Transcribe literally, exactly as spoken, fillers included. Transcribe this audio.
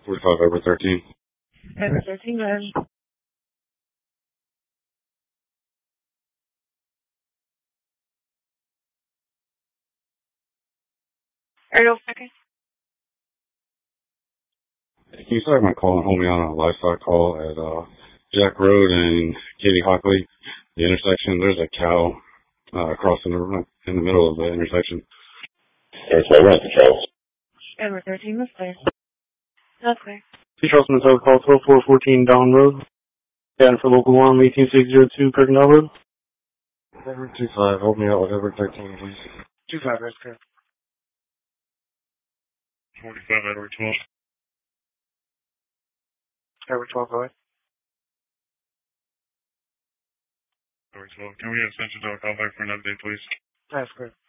forty-five Edward thirteen. Edward thirteen, go ahead. Ariel, second. Can you start my call and hold me on a livestock call at uh, Jack Road and Katie Hockley, the intersection? There's a cow uh, crossing the in the middle of the intersection. There's no rent control. Edward thirteen, that's clear. That's clear. T. Charleston Hotel call twelve four fourteen Down Road. Down for local one, eighteen six zero two Perkindale Road. Edward two five, hold me out with Edward thirteen, please. two five, that's clear. forty-five Edward twelve. Edward twelve, go ahead. Edward twelve, can we have Central Dog call back for an update, please? That's clear.